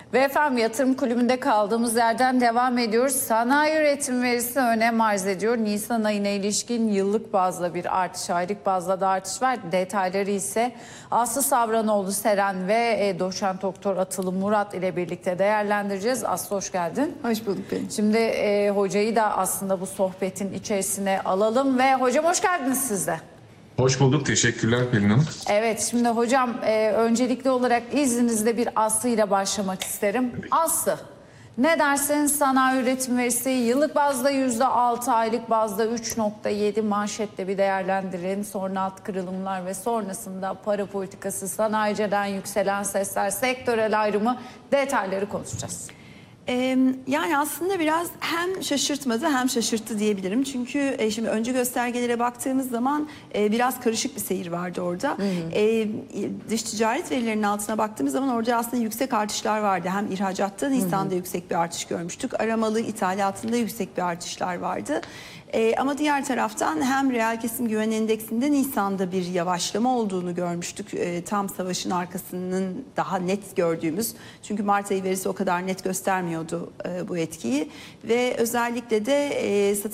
Ve efendim yatırım kulübünde kaldığımız yerden devam ediyoruz. Sanayi üretim verisi önem arz ediyor. Nisan ayına ilişkin yıllık bazda bir artış, aylık bazda da artış var. Detayları ise Aslı Savranoğlu Seren ve doçent doktor Atıl Murat ile birlikte değerlendireceğiz. Aslı hoş geldin. Hoş bulduk Pelin. Şimdi hocayı da aslında bu sohbetin içerisine alalım ve hocam hoş geldiniz siz de. Hoş bulduk. Teşekkürler Pelin Hanım. Evet, şimdi hocam öncelikli olarak izninizle bir Aslı ile başlamak isterim. Aslı, ne dersin sanayi üretim verisi yıllık bazda %6, aylık bazda 3,7 manşette bir değerlendirelim. Sonra alt kırılımlar ve sonrasında para politikası, sanayiciden yükselen sesler, sektörel ayrımı, detayları konuşacağız. Yani aslında biraz hem şaşırtmadı hem şaşırttı diyebilirim. Çünkü şimdi önce göstergelere baktığımız zaman biraz karışık bir seyir vardı orada. Dış ticaret verilerinin altına baktığımız zaman orada aslında yüksek artışlar vardı. Hem ihracatta Nisan'da yüksek bir artış görmüştük. Aramalı ithalatında yüksek bir artışlar vardı. Ama diğer taraftan hem reel kesim güven endeksinde Nisan'da bir yavaşlama olduğunu görmüştük. Tam savaşın arkasının daha net gördüğümüz. Çünkü Mart ayı verisi o kadar net göstermiyordu bu etkiyi. Ve özellikle de